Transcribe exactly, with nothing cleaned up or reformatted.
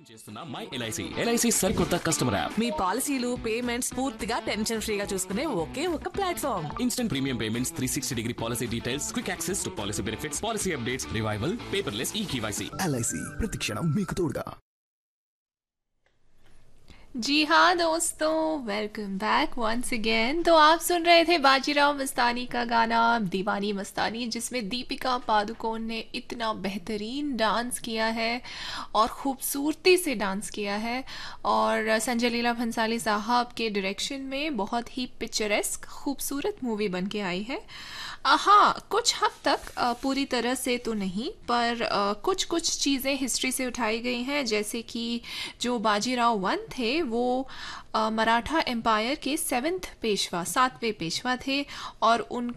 చేస్తున్న my LIC LIC సరికొత్త customer app. మీ పాలసీలు పేమెంట్స్ పూర్తిగా టెన్షన్ ఫ్రీగా చూసుకునే ఒకే ఒక platform. Instant premium payments, three sixty degree policy details, quick access to policy benefits, policy updates, revival, paperless ఈ KYC. LIC ప్రతి క్షణం మీకు తోడుగా. जी हाँ दोस्तों, वेलकम बैक वंस अगेन. तो आप सुन रहे थे बाजीराव मस्तानी का गाना दीवानी मस्तानी, जिसमें दीपिका पादुकोण ने इतना बेहतरीन डांस किया है और खूबसूरती से डांस किया है. और संजय लीला भंसाली साहब के डायरेक्शन में बहुत ही पिक्चरेस्क खूबसूरत मूवी बन के आई है. हाँ, कुछ हद तक पूरी तरह से तो नहीं, पर कुछ कुछ चीज़ें हिस्ट्री से उठाई गई हैं. जैसे कि जो बाजीराव वन थे वो मराठा एम्पायर के सेवेंथ पेशवा सातवें पेशवा थे और उन